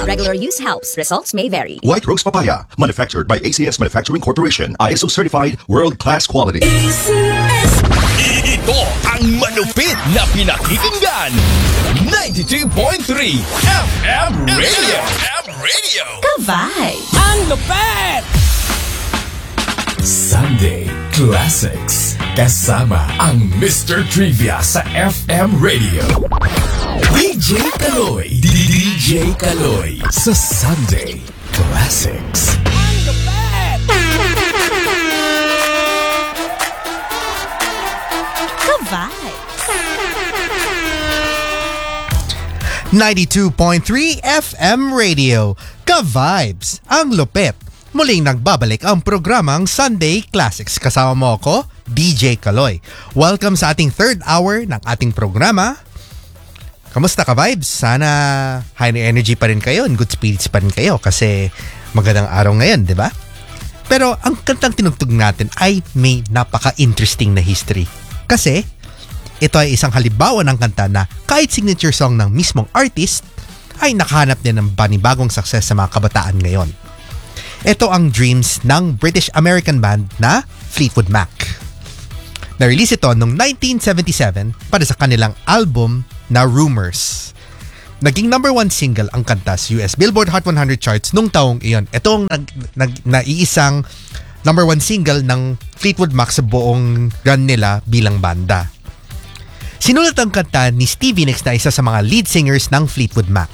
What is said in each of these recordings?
Regular use helps. Results may vary. White Rose Papaya, manufactured by ACS Manufacturing Corporation. ISO certified, world-class quality. Ito ang malupit na pinakikinggan. 92.3 FM Radio. Ka-vibe! Ang lupit! Sunday Classics. Kasama ang Mr. Trivia sa FM Radio. DJ Kaloy. DJ Kaloy sa Sunday Classics. Ang lupit! Ka-vibe! 92.3 FM Radio. Ka-vibes, ang lupit. Muling nagbabalik ang programang Sunday Classics. Kasama mo ako, DJ Kaloy. Welcome sa ating third hour ng ating programa. Kamusta ka-vibes? Sana high energy pa rin kayo and good spirits pa rin kayo kasi magandang araw ngayon, di ba? Pero ang kantang tinugtog natin ay may napaka-interesting na history. Kasi ito ay isang halimbawa ng kanta na kahit signature song ng mismong artist ay nakahanap din ng panibagong success sa mga kabataan ngayon. Ito ang Dreams ng British-American band na Fleetwood Mac. Na-release ito noong 1977 para sa kanilang album na Rumors. Naging number 1 single ang kanta sa US Billboard Hot 100 charts nung taong iyon. Ito ang naiisang number 1 single ng Fleetwood Mac sa buong run nila bilang banda. Sinulat ang kanta ni Stevie Nicks na isa sa mga lead singers ng Fleetwood Mac.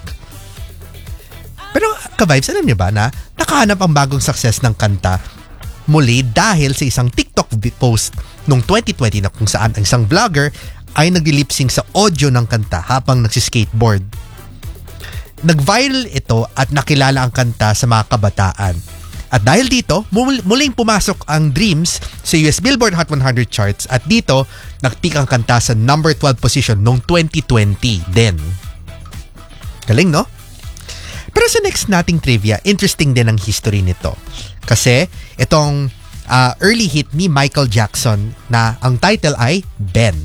Pero ka-vibes, alam niyo ba na nakahanap ang bagong success ng kanta muli dahil sa isang TikTok post noong 2020 na kung saan ang isang vlogger ay nag-lip-sync sa audio ng kanta habang nagsiskateboard. Nag-viral ito at nakilala ang kanta sa mga kabataan. At dahil dito, muling pumasok ang Dreams sa US Billboard Hot 100 charts at dito, nag-peak ang kanta sa number 12 position noong 2020 din. Galing, no? Pero sa next nating trivia, interesting din ang history nito. Kasi itong early hit ni Michael Jackson na ang title ay Ben.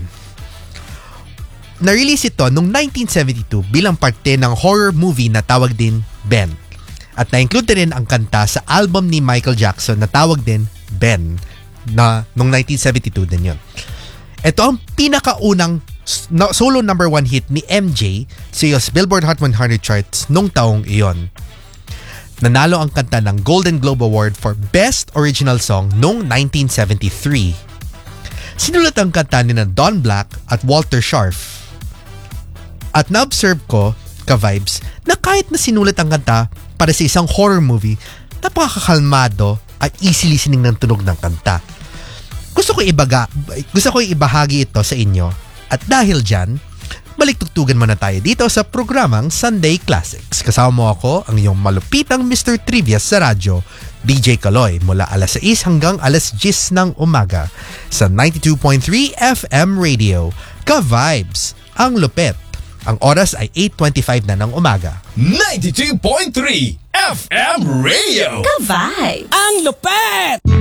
Na-release ito noong 1972 bilang parte ng horror movie na tawag din Ben. At na-include rin ang kanta sa album ni Michael Jackson na tawag din Ben na noong 1972 din yun. Ito ang pinakaunang solo number 1 hit ni MJ sa US Billboard Hot 100 charts nung taong iyon. Nanalo ang kanta ng Golden Globe Award for Best Original Song noong 1973. Sinulat ang kanta ni na Don Black at Walter Scharf. At na-observe ko, ka-vibes, na kahit na sinulat ang kanta para sa isang horror movie, napakakalmado at easy listening ng tunog ng kanta. Gusto ko ibahagi ito sa inyo. At dahil dyan, balik tugtugan muna tayo dito sa programang Sunday Classics. Kasama mo ako, ang iyong malupitang Mr. Trivia sa radyo, DJ Kaloy, mula alas 6 hanggang alas 10 ng umaga sa 92.3 FM Radio. Ka-vibes, ang lupit. Ang oras ay 8:25 na ng umaga. 92.3 FM Radio. Ka-vibe! Ang lupit!